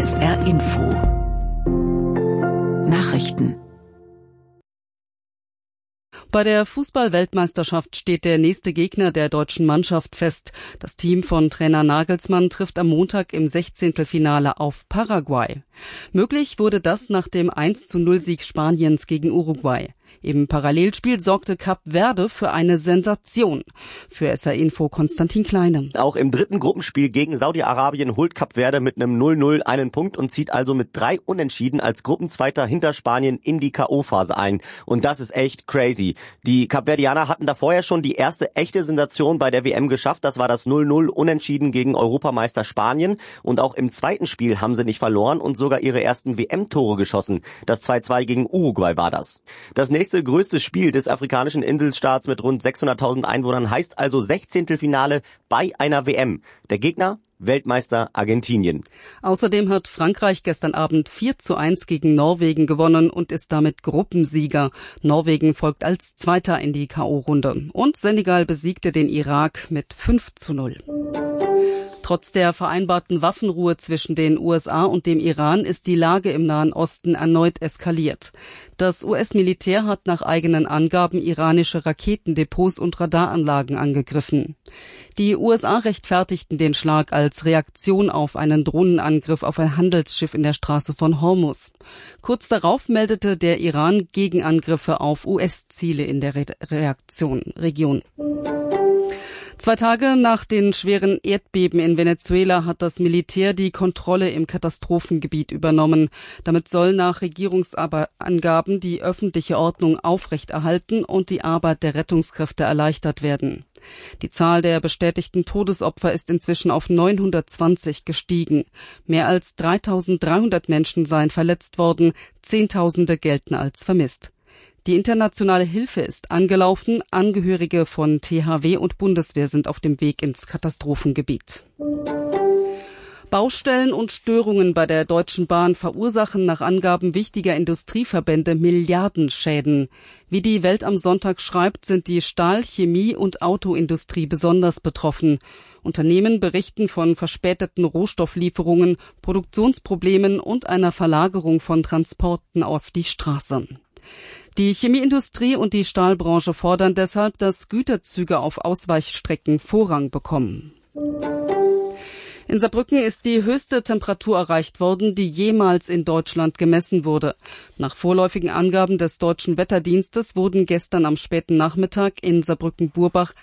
SR Info Nachrichten. Bei der Fußball-Weltmeisterschaft steht der nächste Gegner der deutschen Mannschaft fest. Das Team von Trainer Nagelsmann trifft am Montag im 16. auf Paraguay. Möglich wurde das nach dem 1:0-Sieg Spaniens gegen Uruguay. Im Parallelspiel sorgte Kap Verde für eine Sensation. Für SR Info Konstantin Kleine. Auch im dritten Gruppenspiel gegen Saudi-Arabien holt Kap Verde mit einem 0:0 einen Punkt und zieht also mit 3 Unentschieden als Gruppenzweiter hinter Spanien in die K.O.-Phase ein. Und das ist echt crazy. Die Kapverdianer hatten da vorher schon die erste echte Sensation bei der WM geschafft. Das war das 0:0 Unentschieden gegen Europameister Spanien. Und auch im zweiten Spiel haben sie nicht verloren und sogar ihre ersten WM-Tore geschossen. Das 2:2 gegen Uruguay war das. Das nächste größte Spiel des afrikanischen Inselstaats mit rund 600.000 Einwohnern heißt also 16. bei einer WM. Der Gegner? Weltmeister Argentinien. Außerdem hat Frankreich gestern Abend 4:1 gegen Norwegen gewonnen und ist damit Gruppensieger. Norwegen folgt als Zweiter in die K.O.-Runde. Und Senegal besiegte den Irak mit 5:0. Trotz der vereinbarten Waffenruhe zwischen den USA und dem Iran ist die Lage im Nahen Osten erneut eskaliert. Das US-Militär hat nach eigenen Angaben iranische Raketendepots und Radaranlagen angegriffen. Die USA rechtfertigten den Schlag als Reaktion auf einen Drohnenangriff auf ein Handelsschiff in der Straße von Hormuz. Kurz darauf meldete der Iran Gegenangriffe auf US-Ziele in der Region. 2 Tage nach den schweren Erdbeben in Venezuela hat das Militär die Kontrolle im Katastrophengebiet übernommen. Damit soll nach Regierungsangaben die öffentliche Ordnung aufrechterhalten und die Arbeit der Rettungskräfte erleichtert werden. Die Zahl der bestätigten Todesopfer ist inzwischen auf 920 gestiegen. Mehr als 3.300 Menschen seien verletzt worden, Zehntausende gelten als vermisst. Die internationale Hilfe ist angelaufen. Angehörige von THW und Bundeswehr sind auf dem Weg ins Katastrophengebiet. Baustellen und Störungen bei der Deutschen Bahn verursachen nach Angaben wichtiger Industrieverbände Milliardenschäden. Wie die Welt am Sonntag schreibt, sind die Stahl-, Chemie- und Autoindustrie besonders betroffen. Unternehmen berichten von verspäteten Rohstofflieferungen, Produktionsproblemen und einer Verlagerung von Transporten auf die Straße. Die Chemieindustrie und die Stahlbranche fordern deshalb, dass Güterzüge auf Ausweichstrecken Vorrang bekommen. In Saarbrücken ist die höchste Temperatur erreicht worden, die jemals in Deutschland gemessen wurde. Nach vorläufigen Angaben des Deutschen Wetterdienstes wurden gestern am späten Nachmittag in Saarbrücken-Burbach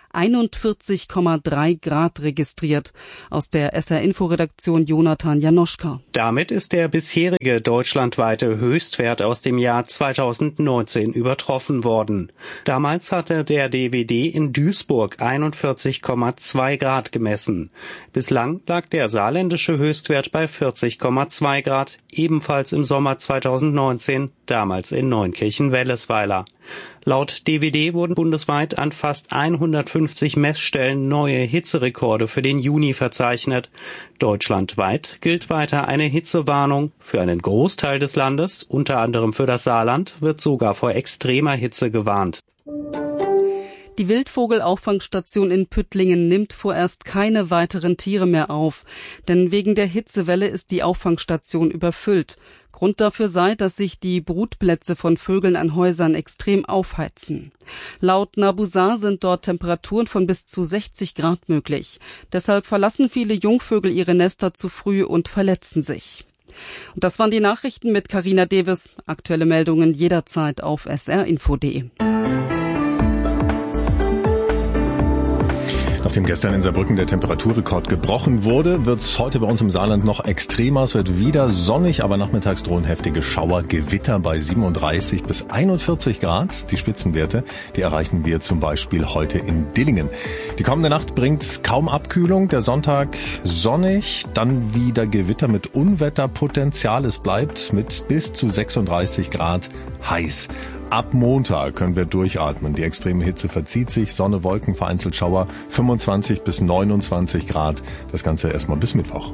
41,3 Grad registriert. Aus der SR-Info-Redaktion Jonathan Janoschka. Damit ist der bisherige deutschlandweite Höchstwert aus dem Jahr 2019 übertroffen worden. Damals hatte der DWD in Duisburg 41,2 Grad gemessen. Bislang lag der saarländische Höchstwert bei 40,2 Grad, ebenfalls im Sommer 2019, damals in Neunkirchen-Wellesweiler. Laut DWD wurden bundesweit an fast 150 Messstellen neue Hitzerekorde für den Juni verzeichnet. Deutschlandweit gilt weiter eine Hitzewarnung. Für einen Großteil des Landes, unter anderem für das Saarland, wird sogar vor extremer Hitze gewarnt. Die Wildvogelauffangstation in Püttlingen nimmt vorerst keine weiteren Tiere mehr auf, denn wegen der Hitzewelle ist die Auffangstation überfüllt. Grund dafür sei, dass sich die Brutplätze von Vögeln an Häusern extrem aufheizen. Laut Nabusar sind dort Temperaturen von bis zu 60 Grad möglich. Deshalb verlassen viele Jungvögel ihre Nester zu früh und verletzen sich. Und das waren die Nachrichten mit Carina Deves. Aktuelle Meldungen jederzeit auf srinfo.de. Nachdem gestern in Saarbrücken der Temperaturrekord gebrochen wurde, wird es heute bei uns im Saarland noch extremer. Es wird wieder sonnig, aber nachmittags drohen heftige Schauer, Gewitter bei 37 bis 41 Grad. Die Spitzenwerte, die erreichen wir zum Beispiel heute in Dillingen. Die kommende Nacht bringt kaum Abkühlung. Der Sonntag sonnig, dann wieder Gewitter mit Unwetterpotenzial. Es bleibt mit bis zu 36 Grad heiß. Ab Montag können wir durchatmen. Die extreme Hitze verzieht sich. Sonne, Wolken, vereinzelt Schauer, 25 bis 29 Grad. Das Ganze erstmal bis Mittwoch.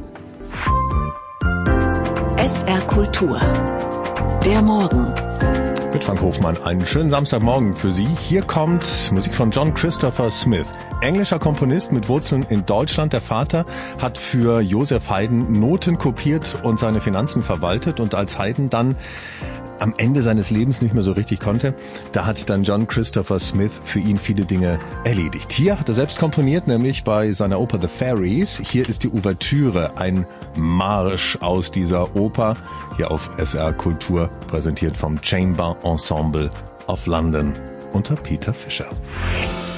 SR Kultur. Der Morgen. Mit Frank Hofmann einen schönen Samstagmorgen für Sie. Hier kommt Musik von John Christopher Smith. englischer Komponist mit Wurzeln in Deutschland. Der Vater hat für Joseph Haydn Noten kopiert und seine Finanzen verwaltet. Und als Haydn dann am Ende seines Lebens nicht mehr so richtig konnte, da hat dann John Christopher Smith für ihn viele Dinge erledigt. Hier hat er selbst komponiert, nämlich bei seiner Oper The Fairies. Hier ist die Ouvertüre, ein Marsch aus dieser Oper, hier auf SR Kultur, präsentiert vom Chamber Ensemble of London unter Peter Fischer.